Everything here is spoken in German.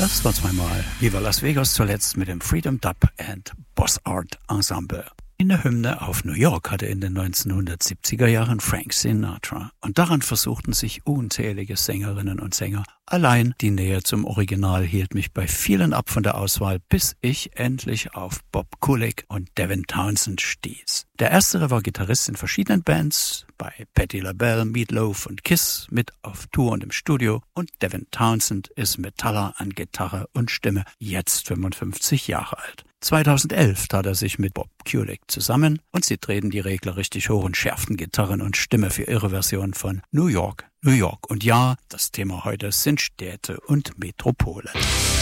Das war zweimal Viva Las Vegas, zuletzt mit dem Freedom Dub and Boss Art Ensemble. In der Hymne auf New York hatte in den 1970er Jahren Frank Sinatra. Und daran versuchten sich unzählige Sängerinnen und Sänger. Allein die Nähe zum Original hielt mich bei vielen ab von der Auswahl, bis ich endlich auf Bob Kulick und Devin Townsend stieß. Der erstere war Gitarrist in verschiedenen Bands, bei Patti LaBelle, Meat Loaf und Kiss, mit auf Tour und im Studio. Und Devin Townsend ist Metaller an Gitarre und Stimme, jetzt 55 Jahre alt. 2011 tat er sich mit Bob Kulick zusammen und sie drehten die Regler richtig hoch und schärften Gitarren und Stimme für ihre Version von New York, New York. Und ja, das Thema heute sind Städte und Metropolen.